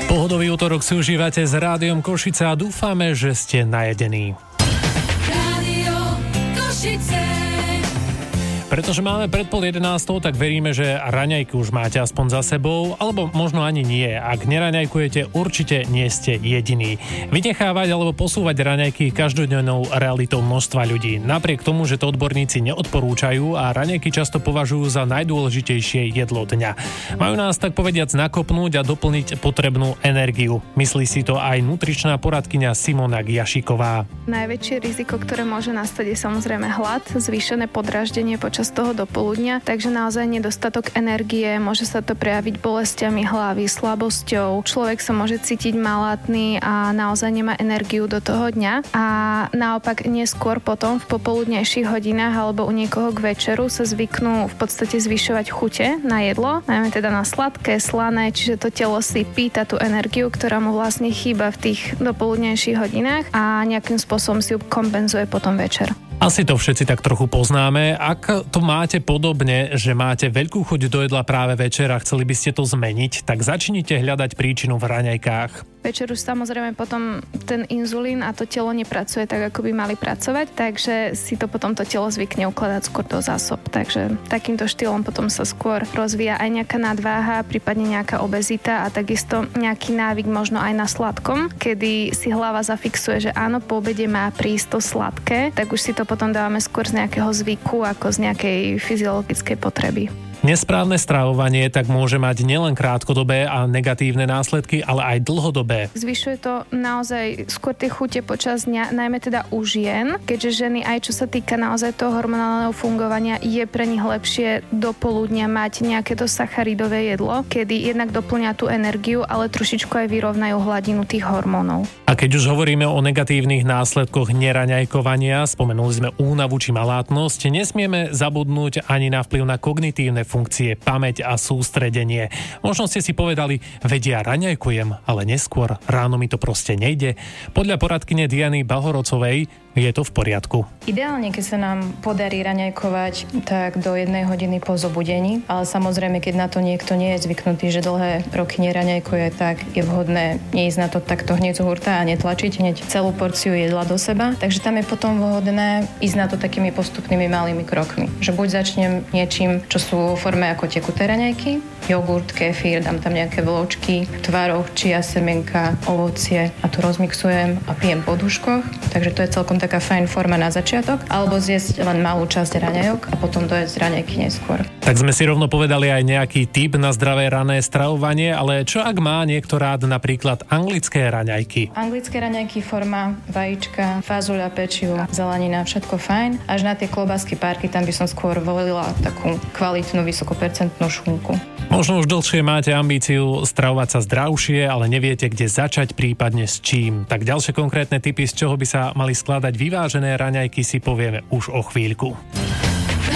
Pohodový útorok si užívate s Rádiom Košice a dúfame, že ste najedení. Rádio Košice. Pretože máme pred 10:30, tak veríme, že raňajky už máte aspoň za sebou, alebo možno ani nie. Ak neraňajkujete, určite nie ste jediní. Vynechávať alebo posúvať raňajky každodennou realitou množstva ľudí. Napriek tomu, že to odborníci neodporúčajú a raňajky často považujú za najdôležitejšie jedlo dňa. Majú nás tak povediac nakopnúť a doplniť potrebnú energiu. Myslí si to aj nutričná poradkyňa Simona Giašiková. Najväčšie riziko, ktoré môže nastať, je samozrejme hlad, zvýšené podráždenie počas toho dopoludnia, takže naozaj nedostatok energie, môže sa to prejaviť bolestiami hlavy, slabosťou, človek sa môže cítiť malátny a naozaj nemá energiu do toho dňa a naopak neskôr potom v popoludnejších hodinách alebo u niekoho k večeru sa zvyknú v podstate zvyšovať chute na jedlo, najmä teda na sladké, slané, čiže to telo si pýta tú energiu, ktorá mu vlastne chýba v tých dopoludnejších hodinách a nejakým spôsobom si ju kompenzuje potom večer. Asi to všetci tak trochu poznáme. Ak to máte podobne, že máte veľkú chuť do jedla práve večer a chceli by ste to zmeniť, tak začnite hľadať príčinu v raňajkách. Večer už samozrejme potom ten inzulín a to telo nepracuje tak, ako by mali pracovať, takže si to potom to telo zvykne ukladať skôr do zásob. Takže takýmto štýlom potom sa skôr rozvíja aj nejaká nadváha, prípadne nejaká obezita a takisto nejaký návyk možno aj na sladkom, kedy si hlava zafixuje, že áno, po obede má prísť to sladké, tak už si to potom dávame skôr z nejakého zvyku ako z nejakej fyziologickej potreby. Nesprávne stravovanie tak môže mať nielen krátkodobé a negatívne následky, ale aj dlhodobé. Zvyšuje to naozaj skôr tie chute počas dňa, najmä teda u žien, keďže ženy aj čo sa týka naozaj toho hormonálneho fungovania je pre nich lepšie do poludnia mať nejaké to sacharidové jedlo, kedy jednak doplňa tú energiu, ale trošičku aj vyrovnajú hladinu tých hormónov. A keď už hovoríme o negatívnych následkoch neraňajkovania, spomenuli sme únavu či malátnosť, nesmieme zabudnúť ani na vplyv na kognitívne funkcie, pamäť a sústredenie. Možno ste si povedali, vedia, raňajkujem, ale neskôr ráno mi to proste nejde. Podľa poradkyne Diany Balhorocovej je to v poriadku. Ideálne, keď sa nám podarí raňajkovať, tak do 1 hodiny po zobudení, ale samozrejme, keď na to niekto nie je zvyknutý, že dlhé roky neraňajkuje, tak je vhodné neísť na to takto hneď z hurta a netlačiť hneď celú porciu jedla do seba. Takže tam je potom vhodné ísť na to takými postupnými malými krokmi. Že buď začnem niečím, čo sú vo forme ako tekuté raňajky, jogurt, kefír, dám tam nejaké vločky, tvaroh, čia, semienka, ovocie a tu rozmixujem a pijem po duškoch. Takže to je celkom taká fajn forma na začiatok, alebo zjesť len malú časť raňajok a potom dojesť raňajky neskôr. Tak sme si rovno povedali aj nejaký tip na zdravé rané stravovanie, ale čo ak má niekto rád napríklad anglické raňajky? Anglické raňajky, forma, vajíčka, fazuľa, pečivo, zelenina, všetko fajn. Až na tie klobásky, párky, tam by som skôr volila takú kvalitnú, vysokopercentnú šunku. Možno už dlhšie máte ambíciu stravovať sa zdravšie, ale neviete, kde začať, prípadne s čím. Tak ďalšie konkrétne tipy, z čoho by sa mali skladať vyvážené raňajky, si povieme už o chvíľku.